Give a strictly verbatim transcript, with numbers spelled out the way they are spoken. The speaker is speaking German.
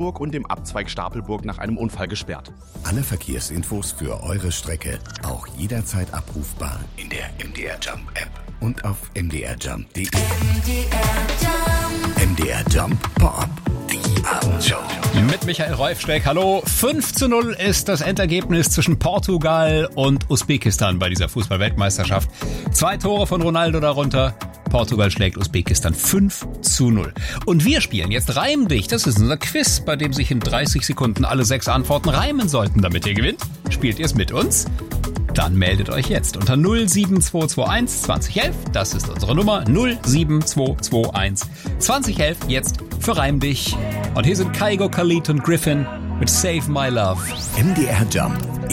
Stapelburg und dem Abzweig Stapelburg nach einem Unfall gesperrt. Alle Verkehrsinfos für eure Strecke auch jederzeit abrufbar in der M D R Jump App und auf m d r jump punkt d e. M D R Jump. M D R Jump Pop-Up, die Abendshow. Mit Michael Reufsteck. Hallo. fünf zu null ist das Endergebnis zwischen Portugal und Usbekistan bei dieser Fußball-Weltmeisterschaft. Zwei Tore von Ronaldo darunter. Portugal schlägt Usbekistan fünf zu null. Und wir spielen jetzt Reim dich. Das ist unser Quiz, bei dem sich in dreißig Sekunden alle sechs Antworten reimen sollten, damit ihr gewinnt. Spielt ihr es mit uns? Dann meldet euch jetzt unter null sieben zwei zwei eins zwanzig elf. Das ist unsere Nummer. null sieben zwei zwei eins zwanzig elf. Jetzt für Reim dich. Und hier sind Kygo, Khalid und Griffin mit Save My Love. M D R Jump.